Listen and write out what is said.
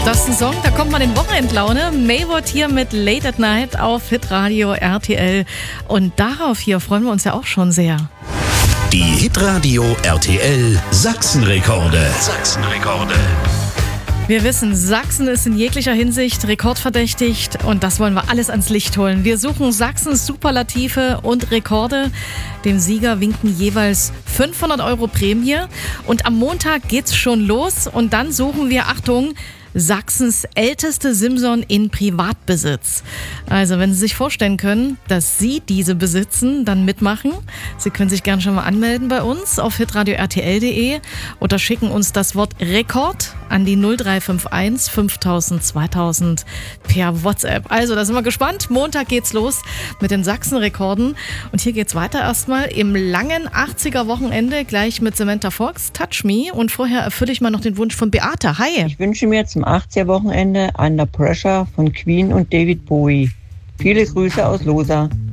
Das ist ein Song, da kommt man in Wochenendlaune. Mayward hier mit Late at Night auf Hitradio RTL. Und darauf hier freuen wir uns ja auch schon sehr. Die Hitradio RTL Sachsenrekorde. Sachsenrekorde. Wir wissen, Sachsen ist in jeglicher Hinsicht rekordverdächtigt und das wollen wir alles ans Licht holen. Wir suchen Sachsens Superlative und Rekorde. Dem Sieger winken jeweils 500 € Prämie. Und am Montag geht's schon los und dann suchen wir, Achtung, Sachsens älteste Simson in Privatbesitz. Also wenn Sie sich vorstellen können, dass Sie diese besitzen, dann mitmachen. Sie können sich gerne schon mal anmelden bei uns auf hitradio-rtl.de oder schicken uns das Wort Rekord an die 0351 5000 2000 per WhatsApp. Also da sind wir gespannt. Montag geht's los mit den Sachsenrekorden. Und hier geht's weiter erstmal im langen 80er-Wochenende gleich mit Samantha Fox, Touch Me. Und vorher erfülle ich mal noch den Wunsch von Beate. Hi. Ich wünsche mir zum 80er-Wochenende Under Pressure von Queen und David Bowie. Viele Grüße aus Losa.